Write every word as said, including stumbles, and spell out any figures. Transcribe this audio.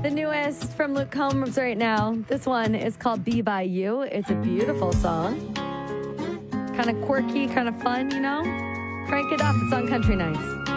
The newest from Luke Combs right now. This one is called Be By You. It's a beautiful song. Kind of quirky, kind of fun, you know? Crank it up. It's on Country Nights.